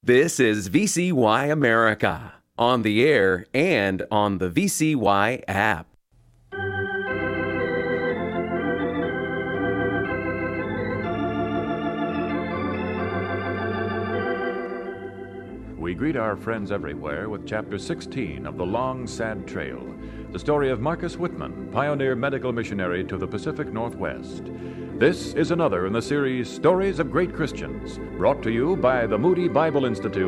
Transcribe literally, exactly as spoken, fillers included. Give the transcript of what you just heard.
This is V C Y America, on the air and on the V C Y app. We greet our friends everywhere with Chapter sixteen of The Long, Sad Trail, the story of Marcus Whitman, pioneer medical missionary to the Pacific Northwest. This is another in the series Stories of Great Christians, brought to you by the Moody Bible Institute